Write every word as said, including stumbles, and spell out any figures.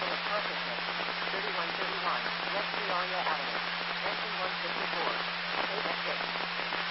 level of consciousness. thirty-one thirty-one, West Peoria Avenue. Engine one fifty-four. State exit.